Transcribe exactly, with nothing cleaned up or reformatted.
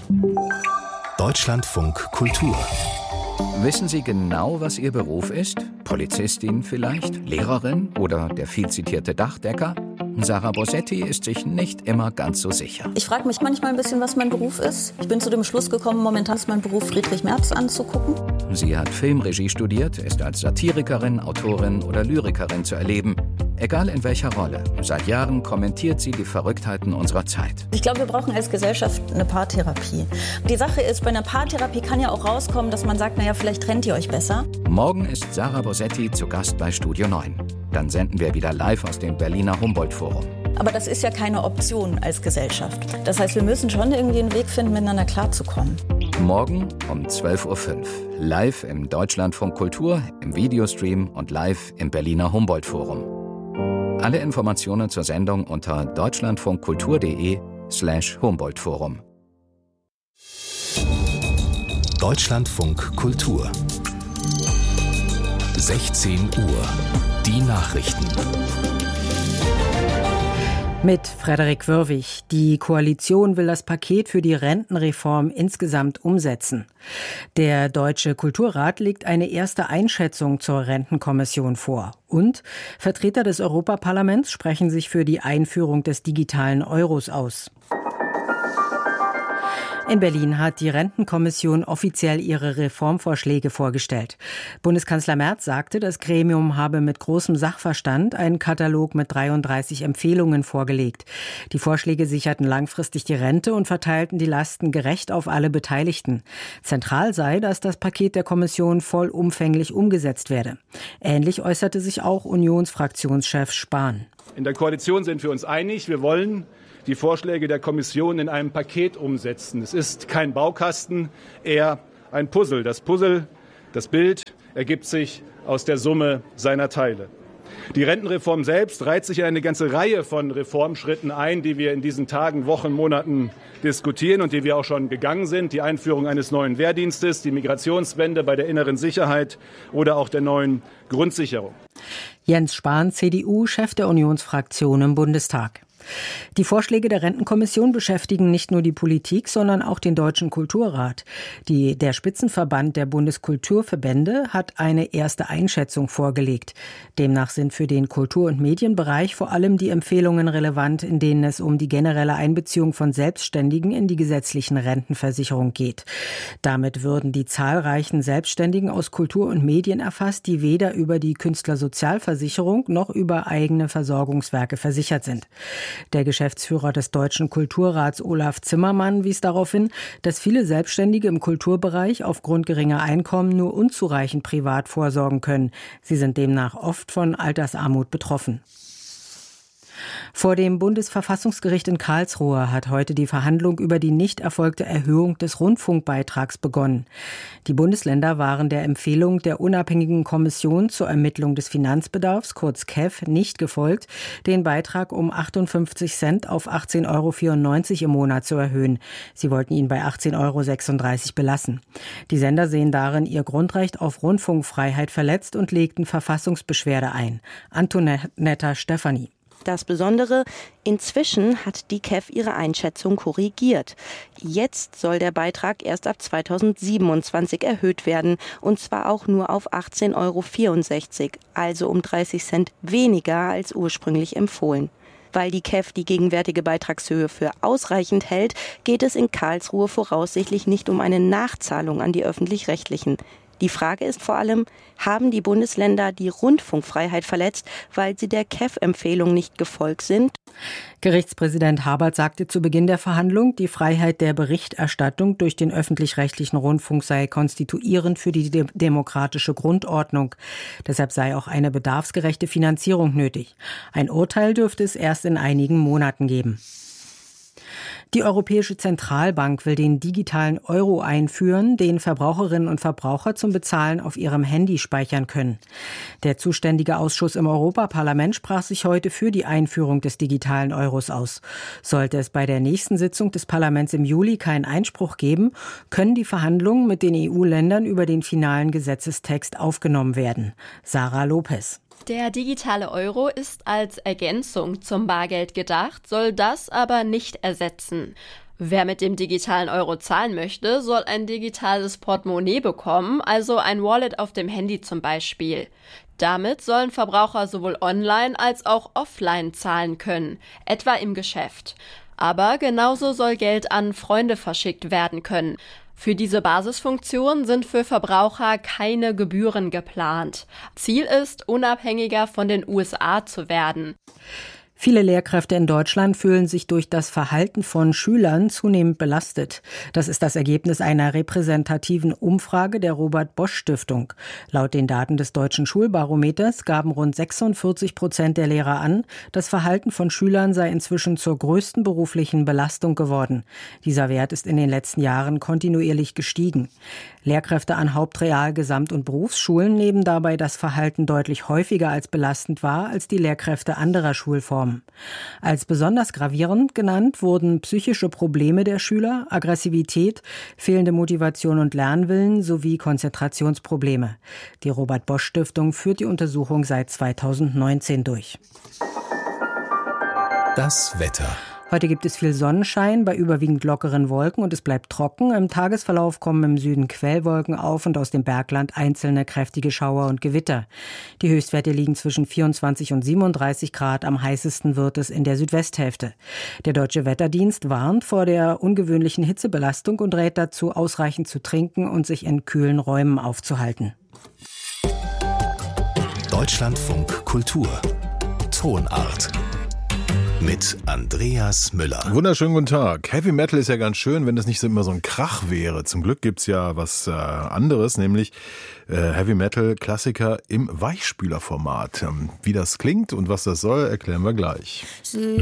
Deutschlandfunk Kultur. Wissen Sie genau, was Ihr Beruf ist? Polizistin vielleicht? Lehrerin? Oder der viel zitierte Dachdecker? Sarah Bosetti ist sich nicht immer ganz so sicher. Ich frage mich manchmal ein bisschen, was mein Beruf ist. Ich bin zu dem Schluss gekommen, momentan ist mein Beruf, Friedrich Merz anzugucken. Sie hat Filmregie studiert, ist als Satirikerin, Autorin oder Lyrikerin zu erleben. Egal in welcher Rolle, seit Jahren kommentiert sie die Verrücktheiten unserer Zeit. Ich glaube, wir brauchen als Gesellschaft eine Paartherapie. Die Sache ist, bei einer Paartherapie kann ja auch rauskommen, dass man sagt, naja, vielleicht trennt ihr euch besser. Morgen ist Sarah Bosetti zu Gast bei Studio neun. Dann senden wir wieder live aus dem Berliner Humboldt-Forum. Aber das ist ja keine Option als Gesellschaft. Das heißt, wir müssen schon irgendwie einen Weg finden, miteinander klarzukommen. Morgen um zwölf Uhr fünf. Live im Deutschlandfunk Kultur, im Videostream und live im Berliner Humboldt-Forum. Alle Informationen zur Sendung unter deutschlandfunkkultur.de slash Humboldt-Forum. Deutschlandfunk Kultur. sechzehn Uhr. Die Nachrichten. Mit Frederik Wörwig. Die Koalition will das Paket für die Rentenreform insgesamt umsetzen. Der Deutsche Kulturrat legt eine erste Einschätzung zur Rentenkommission vor. Und Vertreter des Europaparlaments sprechen sich für die Einführung des digitalen Euros aus. In Berlin hat die Rentenkommission offiziell ihre Reformvorschläge vorgestellt. Bundeskanzler Merz sagte, das Gremium habe mit großem Sachverstand einen Katalog mit dreiunddreißig Empfehlungen vorgelegt. Die Vorschläge sicherten langfristig die Rente und verteilten die Lasten gerecht auf alle Beteiligten. Zentral sei, dass das Paket der Kommission vollumfänglich umgesetzt werde. Ähnlich äußerte sich auch Unionsfraktionschef Spahn. In der Koalition sind wir uns einig, wir wollen die Vorschläge der Kommission in einem Paket umsetzen. Es ist kein Baukasten, eher ein Puzzle. Das Puzzle, das Bild, ergibt sich aus der Summe seiner Teile. Die Rentenreform selbst reiht sich in eine ganze Reihe von Reformschritten ein, die wir in diesen Tagen, Wochen, Monaten diskutieren und die wir auch schon gegangen sind. Die Einführung eines neuen Wehrdienstes, die Migrationswende bei der inneren Sicherheit oder auch der neuen Grundsicherung. Jens Spahn, C D U, Chef der Unionsfraktion im Bundestag. Die Vorschläge der Rentenkommission beschäftigen nicht nur die Politik, sondern auch den Deutschen Kulturrat. Die, der Spitzenverband der Bundeskulturverbände hat eine erste Einschätzung vorgelegt. Demnach sind für den Kultur- und Medienbereich vor allem die Empfehlungen relevant, in denen es um die generelle Einbeziehung von Selbstständigen in die gesetzlichen Rentenversicherung geht. Damit würden die zahlreichen Selbstständigen aus Kultur und Medien erfasst, die weder über die Künstlersozialversicherung noch über eigene Versorgungswerke versichert sind. Der Geschäftsführer des Deutschen Kulturrats Olaf Zimmermann wies darauf hin, dass viele Selbstständige im Kulturbereich aufgrund geringer Einkommen nur unzureichend privat vorsorgen können. Sie sind demnach oft von Altersarmut betroffen. Vor dem Bundesverfassungsgericht in Karlsruhe hat heute die Verhandlung über die nicht erfolgte Erhöhung des Rundfunkbeitrags begonnen. Die Bundesländer waren der Empfehlung der unabhängigen Kommission zur Ermittlung des Finanzbedarfs, kurz K E F, nicht gefolgt, den Beitrag um achtundfünfzig Cent auf achtzehn Euro vierundneunzig im Monat zu erhöhen. Sie wollten ihn bei achtzehn Euro sechsunddreißig belassen. Die Sender sehen darin ihr Grundrecht auf Rundfunkfreiheit verletzt und legten Verfassungsbeschwerde ein. Antonetta Stefani. Das Besondere, inzwischen hat die K E F ihre Einschätzung korrigiert. Jetzt soll der Beitrag erst ab zweitausendsiebenundzwanzig erhöht werden, und zwar auch nur auf achtzehn Euro vierundsechzig, also um dreißig Cent weniger als ursprünglich empfohlen. Weil die K E F die gegenwärtige Beitragshöhe für ausreichend hält, geht es in Karlsruhe voraussichtlich nicht um eine Nachzahlung an die Öffentlich-Rechtlichen. Die Frage ist vor allem, haben die Bundesländer die Rundfunkfreiheit verletzt, weil sie der K E F-Empfehlung nicht gefolgt sind? Gerichtspräsident Habert sagte zu Beginn der Verhandlung, die Freiheit der Berichterstattung durch den öffentlich-rechtlichen Rundfunk sei konstituierend für die de- demokratische Grundordnung. Deshalb sei auch eine bedarfsgerechte Finanzierung nötig. Ein Urteil dürfte es erst in einigen Monaten geben. Die Europäische Zentralbank will den digitalen Euro einführen, den Verbraucherinnen und Verbraucher zum Bezahlen auf ihrem Handy speichern können. Der zuständige Ausschuss im Europaparlament sprach sich heute für die Einführung des digitalen Euros aus. Sollte es bei der nächsten Sitzung des Parlaments im Juli keinen Einspruch geben, können die Verhandlungen mit den E U-Ländern über den finalen Gesetzestext aufgenommen werden. Sarah Lopez. Der digitale Euro ist als Ergänzung zum Bargeld gedacht, soll das aber nicht ersetzen. Wer mit dem digitalen Euro zahlen möchte, soll ein digitales Portemonnaie bekommen, also ein Wallet auf dem Handy zum Beispiel. Damit sollen Verbraucher sowohl online als auch offline zahlen können, etwa im Geschäft. Aber genauso soll Geld an Freunde verschickt werden können. Für diese Basisfunktion sind für Verbraucher keine Gebühren geplant. Ziel ist, unabhängiger von den U S A zu werden. Viele Lehrkräfte in Deutschland fühlen sich durch das Verhalten von Schülern zunehmend belastet. Das ist das Ergebnis einer repräsentativen Umfrage der Robert-Bosch-Stiftung. Laut den Daten des Deutschen Schulbarometers gaben rund sechsundvierzig Prozent der Lehrer an, das Verhalten von Schülern sei inzwischen zur größten beruflichen Belastung geworden. Dieser Wert ist in den letzten Jahren kontinuierlich gestiegen. Lehrkräfte an Hauptreal-, Gesamt- und Berufsschulen nehmen dabei das Verhalten deutlich häufiger als belastend wahr als die Lehrkräfte anderer Schulformen. Als besonders gravierend genannt wurden psychische Probleme der Schüler, Aggressivität, fehlende Motivation und Lernwillen sowie Konzentrationsprobleme. Die Robert-Bosch-Stiftung führt die Untersuchung seit zweitausendneunzehn durch. Das Wetter. Heute gibt es viel Sonnenschein bei überwiegend lockeren Wolken und es bleibt trocken. Im Tagesverlauf kommen im Süden Quellwolken auf und aus dem Bergland einzelne kräftige Schauer und Gewitter. Die Höchstwerte liegen zwischen vierundzwanzig und siebenunddreißig Grad. Am heißesten wird es in der Südwesthälfte. Der Deutsche Wetterdienst warnt vor der ungewöhnlichen Hitzebelastung und rät dazu, ausreichend zu trinken und sich in kühlen Räumen aufzuhalten. Deutschlandfunk Kultur. Tonart. Mit Andreas Müller. Wunderschönen guten Tag. Heavy Metal ist ja ganz schön, wenn das nicht so immer so ein Krach wäre. Zum Glück gibt's ja was äh, anderes, nämlich äh, Heavy Metal Klassiker im Weichspülerformat. Ähm, wie das klingt und was das soll, erklären wir gleich.